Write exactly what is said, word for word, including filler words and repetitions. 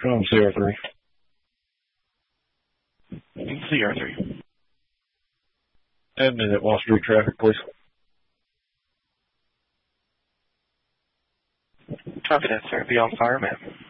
Come C R three. C R three. Admin at Wall Street traffic, please. Copy that, sir. Be on fire, ma'am.